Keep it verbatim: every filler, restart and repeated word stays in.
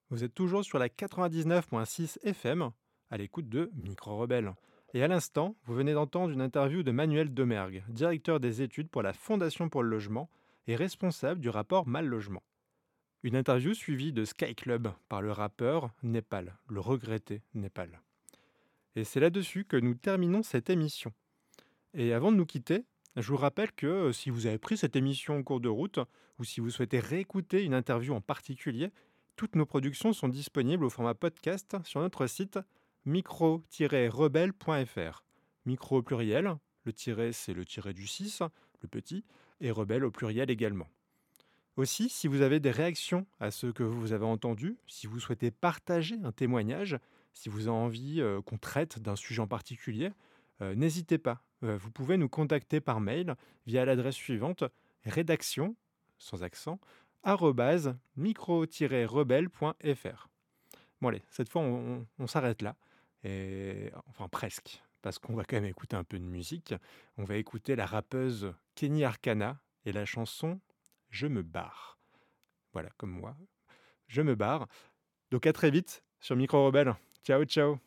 Vous êtes toujours sur la quatre-vingt-dix-neuf virgule six F M, à l'écoute de Micro Rebelle. Et à l'instant, vous venez d'entendre une interview de Manuel Domergue, directeur des études pour la Fondation pour le logement et responsable du rapport Mal Logement. Une interview suivie de Sky Club par le rappeur Népal, le regretté Népal. Et c'est là-dessus que nous terminons cette émission. Et avant de nous quitter, je vous rappelle que euh, si vous avez pris cette émission en cours de route, ou si vous souhaitez réécouter une interview en particulier, toutes nos productions sont disponibles au format podcast sur notre site micro rebelle point f r. Micro au pluriel, le tiret c'est le tiret du six, le petit, et rebelle au pluriel également. Aussi, si vous avez des réactions à ce que vous avez entendu, si vous souhaitez partager un témoignage, si vous avez envie euh, qu'on traite d'un sujet en particulier, euh, n'hésitez pas. Euh, vous pouvez nous contacter par mail via l'adresse suivante rédaction, sans accent, arrobase micro-rebelle point f r. Bon allez, cette fois on, on- on s'arrête là, et, enfin presque, parce qu'on va quand même écouter un peu de musique. On va écouter la rappeuse Kenny Arcana et la chanson Je me barre. Voilà, comme moi, je me barre. Donc à très vite sur Micro Rebelle. Ciao, ciao.